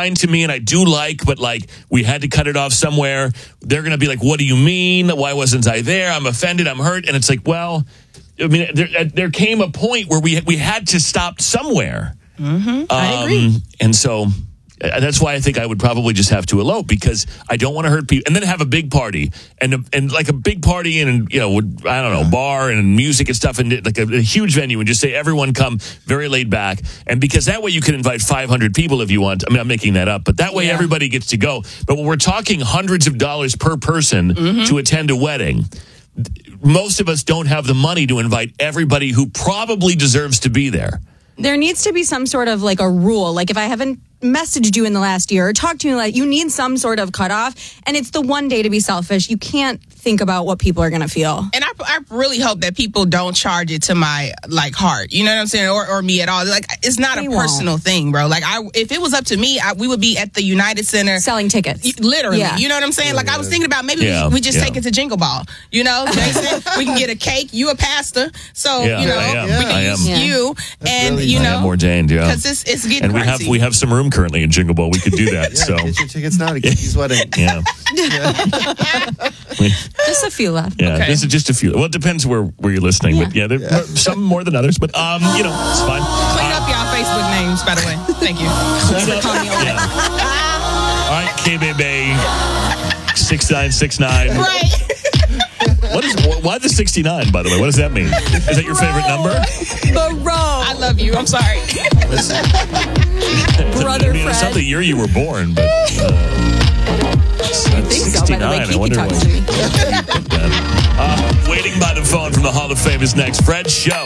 kind to me and I do like, but like we had to cut it off somewhere. They're going to be like, what do you mean? Why wasn't I there? I'm offended. I'm hurt. And it's like, well, I mean, there came a point where we had to stop somewhere. Mm-hmm. I agree. And so that's why I think I would probably just have to elope, because I don't want to hurt people, and then have a big party and like a big party and I don't know, bar and music and stuff, and like a huge venue, and just say everyone come, very laid back, and because that way you can invite 500 people if you want. I mean, I'm making that up, but that way everybody gets to go. But when we're talking hundreds of dollars per person to attend a wedding, most of us don't have the money to invite everybody who probably deserves to be there. There needs to be some sort of like a rule. Like if I haven't messaged you in the last year or talked to you, like you need some sort of cutoff. And it's the one day to be selfish. You can't think about what people are going to feel. And I really hope that people don't charge it to my like heart. You know what I'm saying? Or me at all. Like it's not a personal thing, bro. Like if it was up to me, we would be at the United Center selling tickets. Literally. Yeah. You know what I'm saying? Like I was thinking about maybe we just take it to Jingle Ball. You know, Jason, we can get a cake. You a pastor, so we can use you, and really I am ordained. Yeah, because it's getting and we have some room currently in Jingle Ball. We could do that. So get your tickets now to Kiki's wedding. Yeah. Just a few left. Yeah, okay. This is just a few. Well, it depends where you're listening, but some more than others. But it's fine. Clean up y'all Facebook names, by the way. Thank you. All right, KBB 6969. Right. Why the 69, by the way? What does that mean? Is that your favorite number? I love you. I'm sorry. Brother Fred. It's not the year you were born, but... I think 69. So, by the way, Kiki talks to me. Waiting by the phone from the Hall of Fame is next. Fred Show.